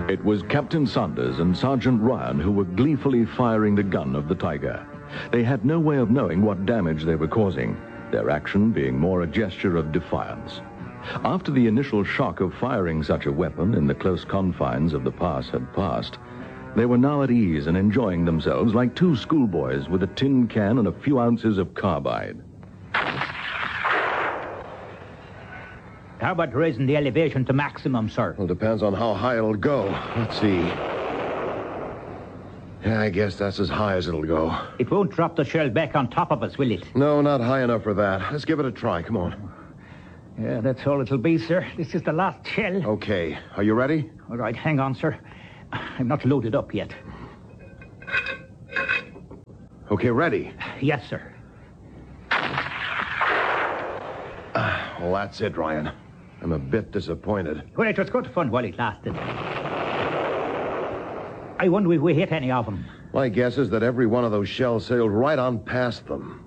It was Captain Sanders and Sergeant Ryan who were gleefully firing the gun of the Tiger. They had no way of knowing what damage they were causing, their action being more a gesture of defiance. After the initial shock of firing such a weapon in the close confines of the pass had passed, they were now at ease and enjoying themselves like two schoolboys with a tin can and a few ounces of carbide. How about raising the elevation to maximum, sir? Well, depends on how high it'll go. Let's see. Yeah, I guess that's as high as it'll go. It won't drop the shell back on top of us, will it? No, not high enough for that. Let's give it a try. Come on. Yeah, that's all it'll be, sir. This is the last shell. Okay. Are you ready? All right, hang on, sir. I'm not loaded up yet. Okay, ready? Yes, sir. Well, that's it, Ryan. I'm a bit disappointed. Well, it was good fun while it lasted. I wonder if we hit any of them. My guess is that every one of those shells sailed right on past them.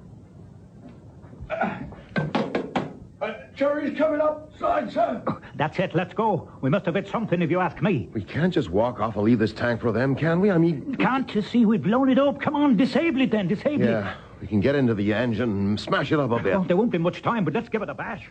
Jerry's coming up, sir. Oh, that's it, let's go. We must have hit something, if you ask me. We can't just walk off and leave this tank for them, can we? I mean... Can't you see we've blown it up? Come on, disable it then, disable it. Yeah, we can get into the engine and smash it up a bit. Oh, there won't be much time, but let's give it a bash.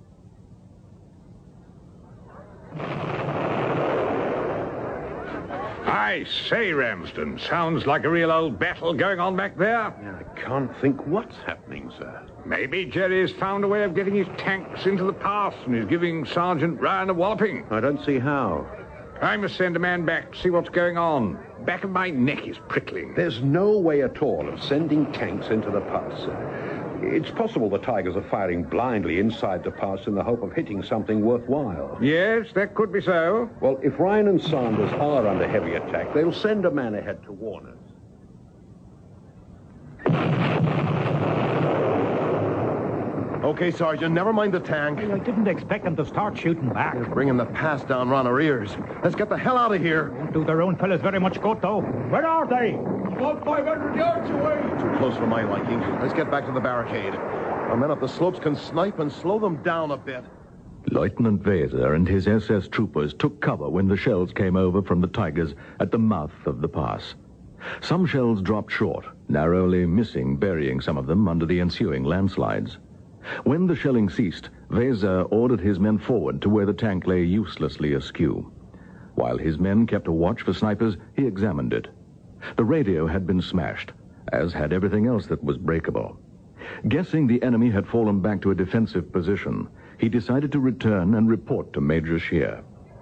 I say, Ramsden, sounds like a real old battle going on back there. I can't think what's happening, sir. Maybe Jerry's found a way of getting his tanks into the pass and is giving Sergeant Ryan a walloping. I don't see how. I must send a man back to see what's going on. Back of my neck is prickling. There's no way at all of sending tanks into the pass, sir. It's possible the Tigers are firing blindly inside the pass in the hope of hitting something worthwhile. Yes, that could be so. Well, if Ryan and Sanders are under heavy attack, they'll send a man ahead to warn us. Okay, Sergeant, never mind the tank. I didn't expect them to start shooting back. They're bringing the pass down around our ears. Let's get the hell out of here. Won't do their own fellas very much good, though. Where are they? About 500 yards away. Too close for my liking. Let's get back to the barricade. Our men up the slopes can snipe and slow them down a bit. Lieutenant Weser and his SS troopers took cover when the shells came over from the Tigers at the mouth of the pass. Some shells dropped short, narrowly missing, burying some of them under the ensuing landslides. When the shelling ceased, Weser ordered his men forward to where the tank lay uselessly askew. While his men kept a watch for snipers, he examined it. The radio had been smashed, as had everything else that was breakable. Guessing the enemy had fallen back to a defensive position, he decided to return and report to Major Scheer.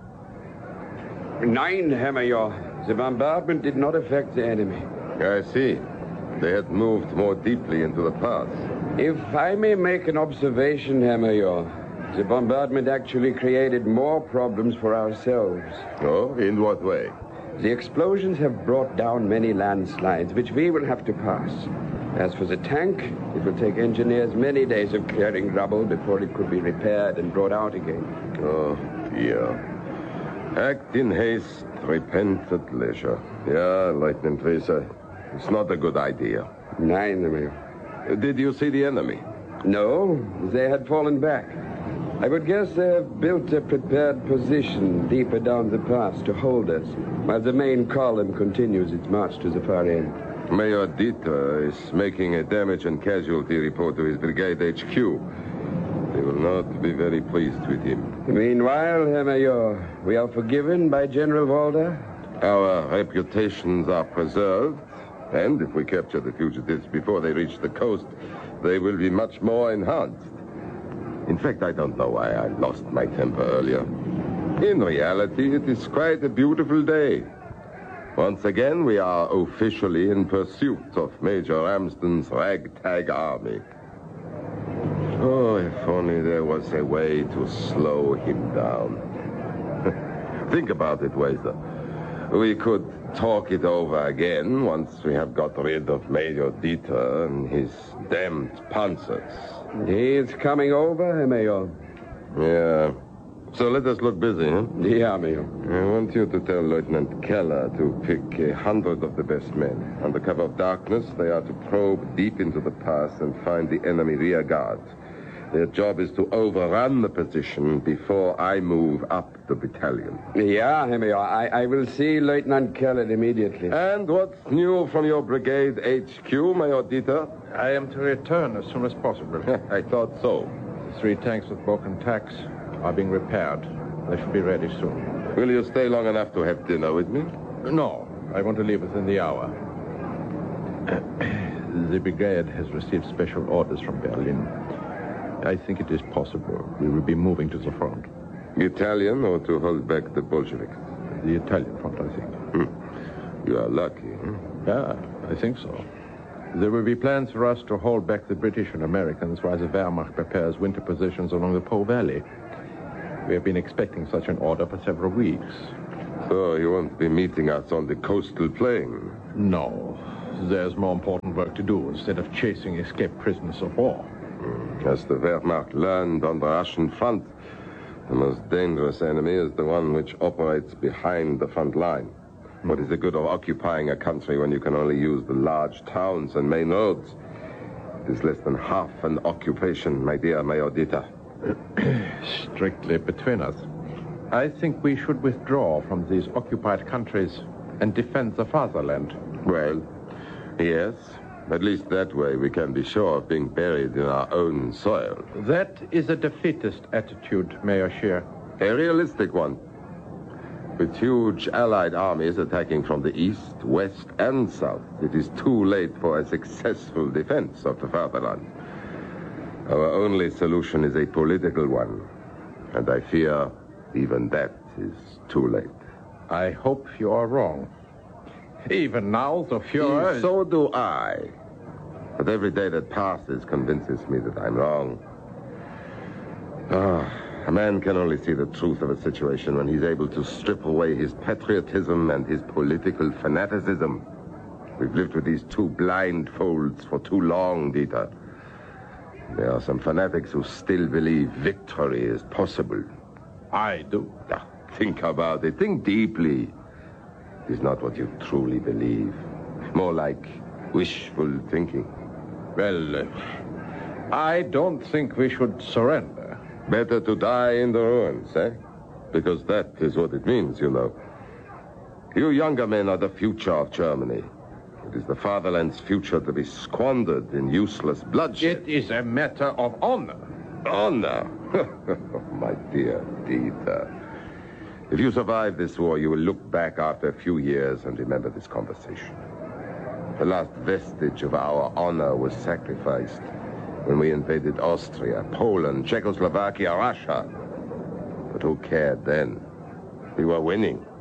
9, Major. The bombardment did not affect the enemy. I see. They had moved more deeply into the pass. If I may make an observation, Major, the bombardment actually created more problems for ourselves. Oh, in what way? The explosions have brought down many landslides, which we will have to pass. As for the tank, it will take engineers many days of clearing rubble before it could be repaired and brought out again. Oh, dear. Act in haste, repent at leisure. Yeah, Lieutenant Weser, it's not a good idea. 9, Major. Did you see the enemy? No, they had fallen back. I would guess they have built a prepared position deeper down the pass to hold us, while the main column continues its march to the far end. Major Dieter is making a damage and casualty report to his brigade HQ. They will not be very pleased with him. Meanwhile, Major, we are forgiven by General Walder? Our reputations are preserved, and if we capture the fugitives before they reach the coast, they will be much more enhanced. In fact, I don't know why I lost my temper earlier. In reality, it is quite a beautiful day. Once again, we are officially in pursuit of Major Ramsden's ragtag army. Oh, if only there was a way to slow him down. Think about it, Weser. We could talk it over again once we have got rid of Major Dieter and his damned panzers. He is coming over, Major. Yeah. So let us look busy, huh? Yeah, Major. I want you to tell Lieutenant Keller to pick 100 of the best men. Under cover of darkness, they are to probe deep into the pass and find the enemy rear guard. Their job is to overrun the position before I move up the battalion. Yeah, Herr Major, I will see Lieutenant Keller immediately. And what's new from your brigade HQ, Major Dieter? I am to return as soon as possible. I thought so. The 3 tanks with broken tacks are being repaired. They should be ready soon. Will you stay long enough to have dinner with me? No, I want to leave within the hour. The brigade has received special orders from Berlin. I think it is possible we will be moving to the front. Italian or to hold back the Bolsheviks? The Italian front, I think. You are lucky. Yeah, I think so. There will be plans for us to hold back the British and Americans while the Wehrmacht prepares winter positions along the Po Valley. We have been expecting such an order for several weeks. So you won't be meeting us on the coastal plain? No. There's more important work to do instead of chasing escaped prisoners of war. As the Wehrmacht learned on the Russian front, the most dangerous enemy is the one which operates behind the front line. What is the good of occupying a country when you can only use the large towns and main roads? It is less than half an occupation, my dear Major Dieter. Strictly between us. I think we should withdraw from these occupied countries and defend the fatherland. Well, yes. At least that way we can be sure of being buried in our own soil. That is a defeatist attitude, Mayor Scheer. A realistic one. With huge Allied armies attacking from the east, west, and south, it is too late for a successful defense of the fatherland. Our only solution is a political one, and I fear even that is too late. I hope you are wrong. Even now, the Fuhrer... So do I. But every day that passes convinces me that I'm wrong. A man can only see the truth of a situation when he's able to strip away his patriotism and his political fanaticism. We've lived with these two blindfolds for too long, Dieter. There are some fanatics who still believe victory is possible. I do. Think about it. Think deeply. It is not what you truly believe. More like wishful thinking. Well, I don't think we should surrender. Better to die in the ruins, eh? Because that is what it means, you know. You younger men are the future of Germany. It is the fatherland's future to be squandered in useless bloodshed. It is a matter of honor. Honor? My dear Dieter. If you survive this war, you will look back after a few years and remember this conversation. The last vestige of our honor was sacrificed when we invaded Austria, Poland, Czechoslovakia, Russia. But who cared then? We were winning.